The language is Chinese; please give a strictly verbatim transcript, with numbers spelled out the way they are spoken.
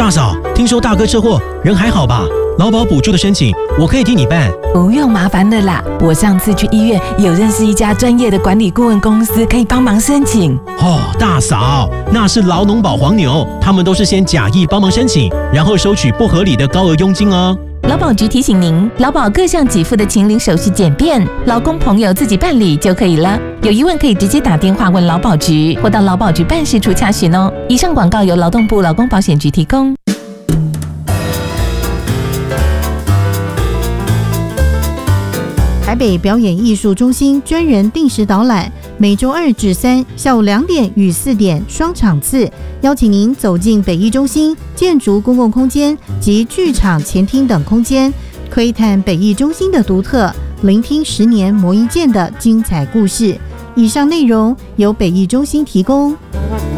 大嫂，听说大哥车祸，人还好吧？劳保补助的申请，我可以替你办。 不用麻烦的啦，我上次去医院有认识一家专业的管理顾问公司，可以帮忙申请。 哦，大嫂，那是劳农保黄牛，他们都是先假意帮忙申请，然后收取不合理的高额佣金哦。 劳保局提醒您，劳保各项给付的请领手续简便，劳工朋友自己办理就可以了。有疑问可以直接打电话问劳保局，或到劳保局办事处洽询哦。以上广告由劳动部劳工保险局提供。 台北表演艺术中心专人定时导览，每周二至三下午两点与四点双场次，邀请您走进北艺中心建筑公共空间及剧场前厅等空间，窥探北艺中心的独特，聆听十年磨一剑的精彩故事。以上内容由北艺中心提供。